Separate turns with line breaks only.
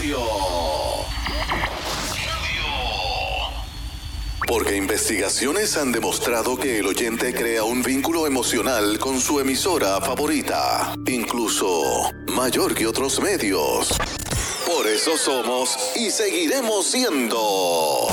Radio. Porque investigaciones han demostrado que el oyente crea un vínculo emocional con su emisora favorita, incluso mayor que otros medios. Por eso somos y seguiremos siendo